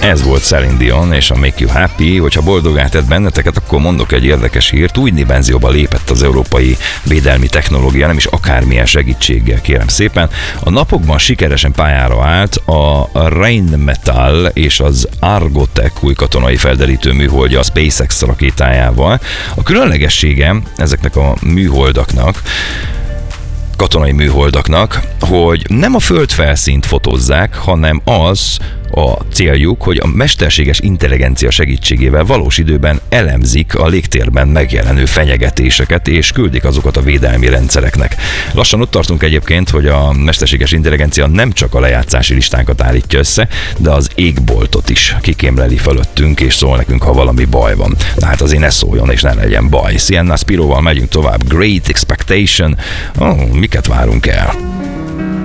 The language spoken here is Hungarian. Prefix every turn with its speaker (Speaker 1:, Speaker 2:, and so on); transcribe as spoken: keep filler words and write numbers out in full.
Speaker 1: Ez volt Celine Dion és a Make You Happy. Hogyha boldogá tett benneteket, akkor mondok egy érdekes hírt. új dimenzióba lépett az európai védelmi technológia, nem is akármilyen segítséggel, kérem szépen. A napokban sikeresen pályára állt a Rheinmetall és az Argotec új katonai felderítő műholdja a SpaceX rakétájával. A különlegessége ezeknek a műholdaknak, katonai műholdaknak, hogy nem a földfelszínt fotózzák, hanem az a céljuk, hogy a mesterséges intelligencia segítségével valós időben elemzik a légtérben megjelenő fenyegetéseket, és küldik azokat a védelmi rendszereknek. Lassan ott tartunk egyébként, hogy a mesterséges intelligencia nem csak a lejátszási listánkat állítja össze, de az égboltot is kikémleli fölöttünk, és szól nekünk, ha valami baj van. Na hát azért ne szóljon, és ne legyen baj. Sienna Spiroval megyünk tovább. Great Expectation. Oh, miket várunk el?